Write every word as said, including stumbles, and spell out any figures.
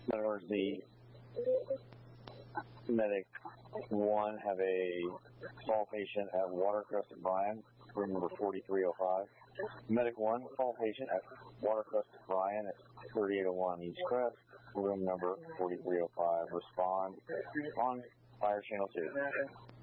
the medic one have a call patient at Watercrest at Bryan, room number forty-three oh five. Medic one, call patient at Watercrest at Bryan at thirty-eight oh one East Crest, room number forty-three oh five. Respond on Fire Channel two.